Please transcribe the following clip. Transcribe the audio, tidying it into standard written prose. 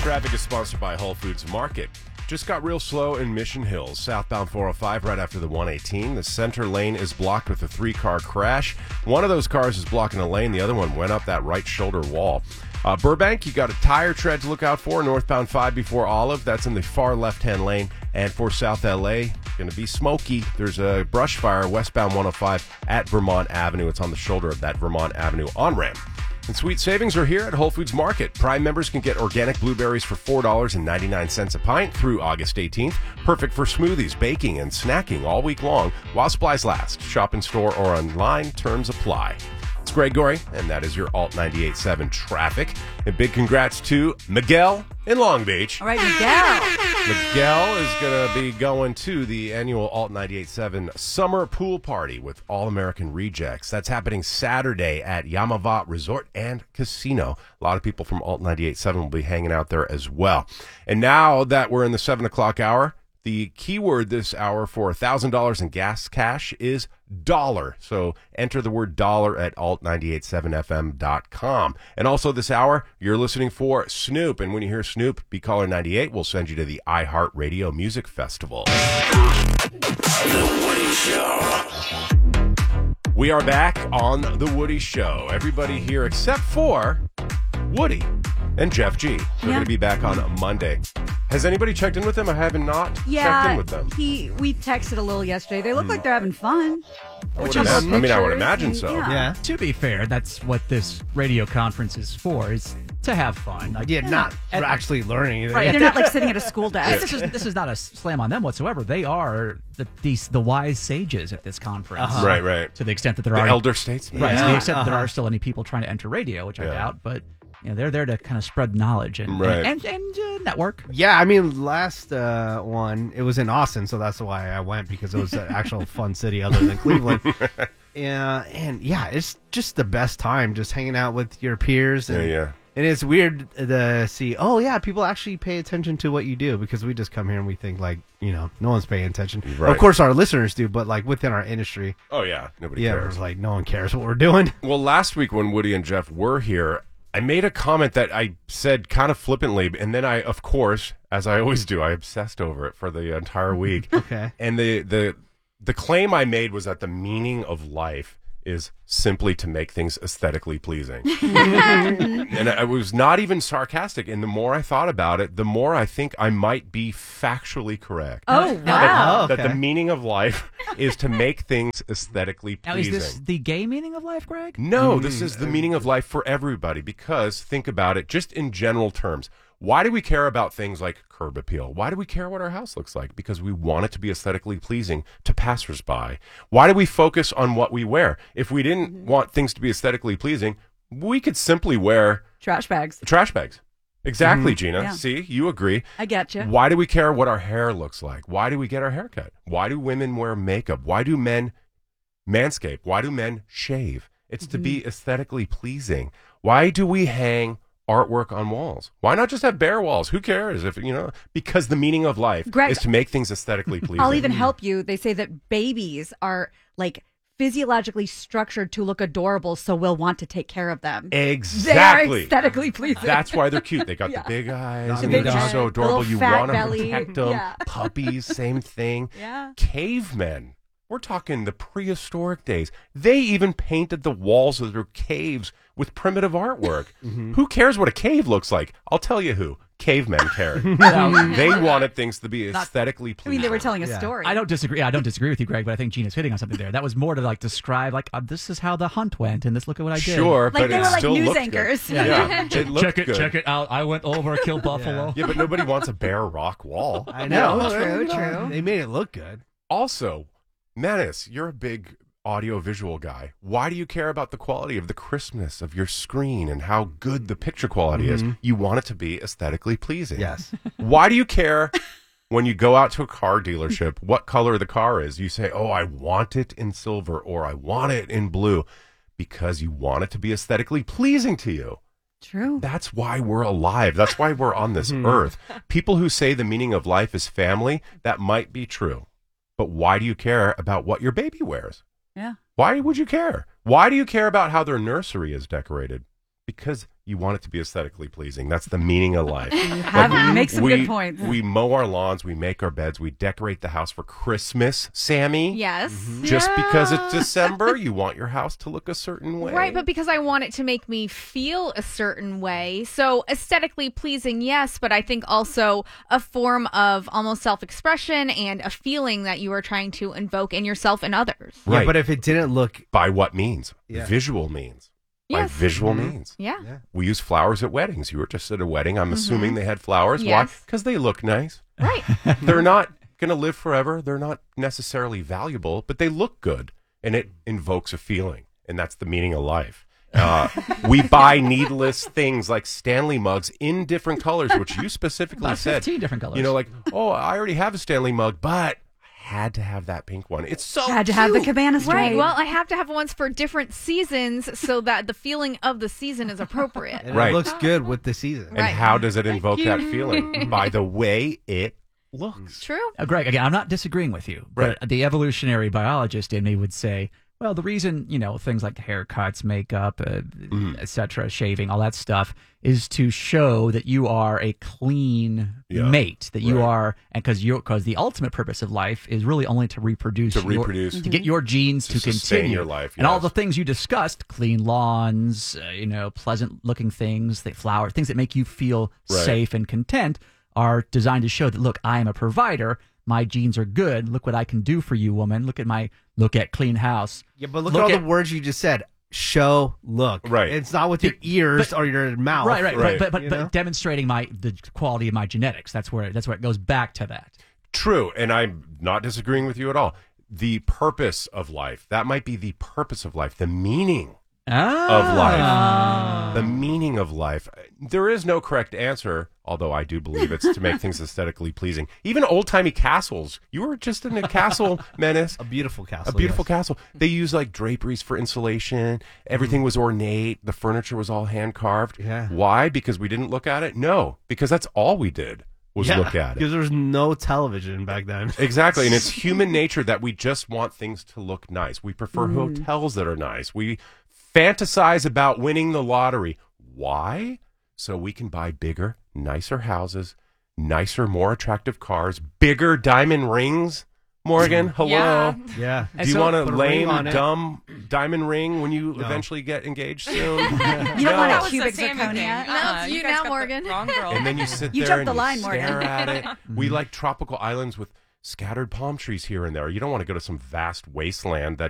Traffic is sponsored by Whole Foods Market. Just got real slow in Mission Hills, southbound 405 right after the 118. The center lane is blocked with a 3-car crash. One of those cars is blocking a lane. The other one went up that right shoulder wall. Burbank, you got a tire tread to look out for, northbound 5 before Olive. That's in the far left-hand lane. And for South LA, going to be smoky. There's a brush fire westbound 105 at Vermont Avenue. It's on the shoulder of that Vermont Avenue on-ramp. And sweet savings are here at Whole Foods Market. Prime members can get organic blueberries for $4.99 a pint through August 18th. Perfect for smoothies, baking, and snacking all week long while supplies last. Shop in store or online. Terms apply. It's Greg Gorey, and that is your Alt 98.7 traffic. And big congrats to Miguel in Long Beach. All right, Miguel. Miguel is going to be going to the annual Alt 98.7 Summer Pool Party with All American Rejects. That's happening Saturday at Yamavat Resort and Casino. A lot of people from Alt 98.7 will be hanging out there as well. And now that we're in the 7 o'clock hour, the keyword this hour for $1,000 in gas cash is dollar. So enter the word dollar at alt987fm.com. And also this hour, you're listening for Snoop. And when you hear Snoop, be caller 98. We'll send you to the iHeartRadio Music Festival. The Woody Show. We are back on The Woody Show. Everybody here except for Woody and Jeff G. They're going to be back on Monday. Has anybody checked in with them? I have not checked in with them. We texted a little yesterday. They look like they're having fun. I would imagine so. Yeah. To be fair, that's what this radio conference is for, is to have fun. Like, not actually learning anything. Right, they're not like sitting at a school desk. This is not a slam on them whatsoever. They are the wise sages at this conference. Right. To the extent that there are the elder statesmen. Right, to the extent that there are still any people trying to enter radio, which I doubt, but they're there to kind of spread knowledge and network. Yeah, I mean, last one, it was in Austin, so that's why I went, because it was an actual fun city other than Cleveland. It's just the best time, just hanging out with your peers. And it's weird to see, people actually pay attention to what you do, because we just come here and we think, like, no one's paying attention. Right. Of course, our listeners do, but, like, within our industry. Oh, yeah, nobody cares. Like, no one cares what we're doing. Well, last week when Woody and Jeff were here, I made a comment that I said kind of flippantly, and then I, of course, as I always do, I obsessed over it for the entire week. Okay. And the claim I made was that the meaning of life is simply to make things aesthetically pleasing. And I was not even sarcastic, and the more I thought about it, the more I think I might be factually correct. Oh, wow. That the meaning of life is to make things aesthetically pleasing. Now, is this the gay meaning of life, Greg? No, this is the meaning of life for everybody, because think about it just in general terms. Why do we care about things like curb appeal? Why do we care what our house looks like? Because we want it to be aesthetically pleasing to passersby. Why do we focus on what we wear? If we didn't want things to be aesthetically pleasing, we could simply wear trash bags. Exactly, Gina. Yeah. See, you agree. I get you. Why do we care what our hair looks like? Why do we get our hair cut? Why do women wear makeup? Why do men manscape? Why do men shave? It's to be aesthetically pleasing. Why do we hang artwork on walls? Why not just have bare walls? Who cares? Because the meaning of life is to make things aesthetically pleasing. I'll even help you. They say that babies are like physiologically structured to look adorable, so we'll want to take care of them. Exactly. They are aesthetically pleasing. That's why they're cute. They got the big eyes. The big they're so adorable. You want to belly. protect them. Yeah. Puppies, same thing. Yeah. Cavemen. We're talking the prehistoric days. They even painted the walls of their caves with primitive artwork. Who cares what a cave looks like? I'll tell you who. Cavemen cared. They wanted things to be aesthetically pleasing. I mean, they were telling a story. I don't disagree. I don't disagree with you, Greg, but I think Gina's hitting on something there. That was more to like describe, like, this is how the hunt went, and look at what I did. Sure, like but they it were like still news anchors. Check it out. I went over, killed buffalo. Yeah, but nobody wants a bare rock wall. I know. True. They made it look good. Also, Menace, you're a big audio-visual guy. Why do you care about the quality of the crispness of your screen and how good the picture quality is? You want it to be aesthetically pleasing. Yes. Why do you care when you go out to a car dealership what color the car is? You say, I want it in silver, or I want it in blue, because you want it to be aesthetically pleasing to you. True. That's why we're alive. That's why we're on this earth. People who say the meaning of life is family, that might be true. But why do you care about what your baby wears? Yeah. Why would you care? Why do you care about how their nursery is decorated? Because you want it to be aesthetically pleasing. That's the meaning of life. Make some good points. We mow our lawns, we make our beds, we decorate the house for Christmas, Sammy. Yes. Just because it's December, you want your house to look a certain way. Right, but because I want it to make me feel a certain way. So aesthetically pleasing, yes, but I think also a form of almost self-expression and a feeling that you are trying to invoke in yourself and others. Right. Yeah, but if it didn't look... By what means? Yeah. Visual means. Yes. By visual means. Yeah. We use flowers at weddings. You were just at a wedding. I'm assuming they had flowers. Yes. Why? Because they look nice. Right. They're not going to live forever. They're not necessarily valuable, but they look good, and it invokes a feeling, and that's the meaning of life. We buy needless things like Stanley mugs in different colors, which you specifically About said. 15 different colors. You know, like, oh, I already have a Stanley mug, but I had to have that pink one. It's so Had to have the cabana straight. Right. Well, I have to have ones for different seasons so that the feeling of the season is appropriate. And Right. it looks good with the season. And Right. how does it invoke that feeling? By the way it looks. True. Greg, again, I'm not disagreeing with you, Right. but the evolutionary biologist in me would say, well, the reason, things like haircuts, makeup, et cetera, shaving, all that stuff, is to show that you are a clean mate, that you are, and because the ultimate purpose of life is really only to reproduce, to get your genes to sustain continue your life, and all yes. the things you discussed, clean lawns, pleasant looking things, the flowers, things that make you feel safe and content, are designed to show that, look, I am a provider. My genes are good. Look what I can do for you, woman. Look at clean house. Yeah, but look at all the words you just said. Show, look. Right. It's not with your ears or your mouth. Right. But demonstrating the quality of my genetics. That's where it goes back to that. True, and I'm not disagreeing with you at all. The purpose of life, that might be the purpose of life, the meaning of life. The meaning of life. There is no correct answer, although I do believe it's to make things aesthetically pleasing. Even old-timey castles. You were just in a castle, Menace. A beautiful castle. A beautiful castle. They use like draperies for insulation. Everything was ornate. The furniture was all hand-carved. Yeah. Why? Because we didn't look at it? No, because that's all we did was look at it. Because there was no television back then. Exactly, and it's human nature that we just want things to look nice. We prefer hotels that are nice. We fantasize about winning the lottery. Why? So we can buy bigger, nicer houses, nicer, more attractive cars, bigger diamond rings. Morgan, hello. Yeah. Do you want a put a ring lame, on it. dumb diamond ring when you eventually get engaged soon? You don't No. want That a was cubic the Sammy zirconia. thing. No, it's you guys now, got the Morgan. wrong girl. And then you sit You there jumped and the you line, stare Morgan. at it. We like tropical islands with scattered palm trees here and there. You don't want to go to some vast wasteland that